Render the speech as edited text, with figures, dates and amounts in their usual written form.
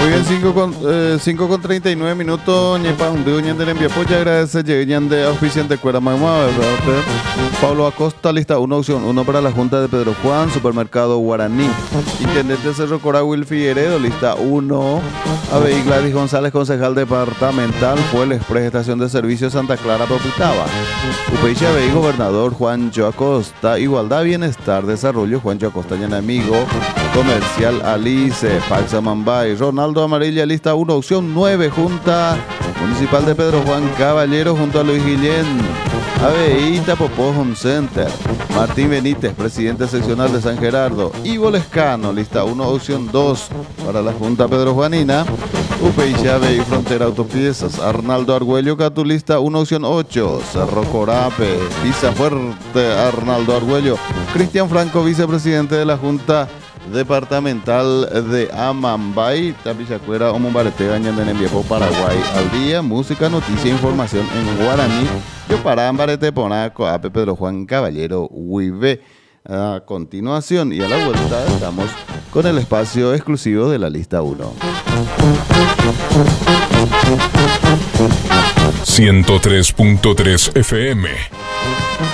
Muy bien, 5 con 39 minutos. Ñepa un dedo ñan de envía polla. Agradece llegan de auspiciante cuera mamá, ¿verdad? Pablo Acosta, lista 1, opción 1 para la Junta de Pedro Juan, Supermercado Guaraní. Intendente de Cerro Corá, Will Figueredo, lista 1. Abey Gladys González, concejal departamental, Fueles, Estación de Servicios Santa Clara, Popitaba. Upeiche Abey, gobernador Juancho Acosta, Igualdad, Bienestar, Desarrollo, Juancho Acosta, amigo. Comercial Alice, Paxa Mambay, Ronaldo Amarilla, lista 1, opción 9, Junta Municipal de Pedro Juan Caballero, junto a Luis Guillén. Aveíta Popó Home Center, Martín Benítez, presidente seccional de San Gerardo. Ivo Lescano, lista 1, opción 2 para la Junta Pedro Juanina. Upeiche Aveí, Frontera Autopiezas, Arnaldo Argüello, Catu, lista 1, opción 8. Cerro Corape, Pisa Fuerte, Arnaldo Argüello. Cristian Franco, vicepresidente de la Junta Departamental de Amambay, Tapichacuera, Omumbarete, Gañanden en Viejo, Paraguay. Al día, música, noticia, información en guaraní. Yo para Ambarete, Ponaco, AP Pedro Juan Caballero, Huive. A continuación y a la vuelta estamos con el espacio exclusivo de la lista 1. 103.3 FM